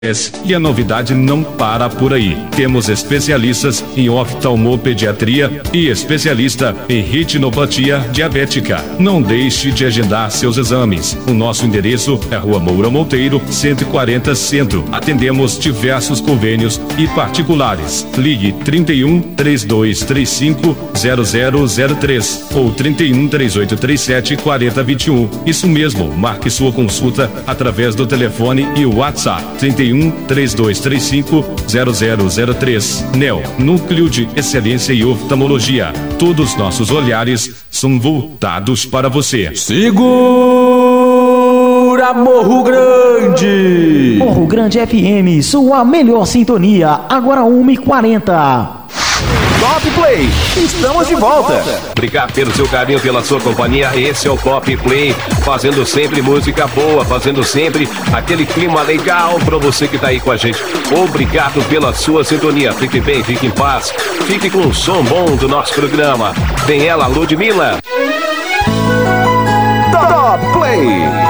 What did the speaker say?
E a novidade não para por aí. Temos especialistas em oftalmopediatria e especialista em retinopatia diabética. Não deixe de agendar seus exames. O nosso endereço é Rua Moura Monteiro, 140 Centro. Atendemos diversos convênios e particulares. Ligue 31 3235 0003 ou 31 3837 4021. Isso mesmo, marque sua consulta através do telefone e WhatsApp 31 3235 0003. NEO, Núcleo de Excelência e Oftalmologia. Todos nossos olhares são voltados para você. Segura Morro Grande! Morro Grande FM, sua melhor sintonia. Agora 1h40. Pop Play, estamos de volta. Obrigado pelo seu carinho, pela sua companhia. Esse é o Pop Play, fazendo sempre música boa, fazendo sempre aquele clima legal pra você que tá aí com a gente. Obrigado pela sua sintonia. Fique bem, fique em paz, fique com o som bom do nosso programa. Tem ela, Ludmilla. Top Play.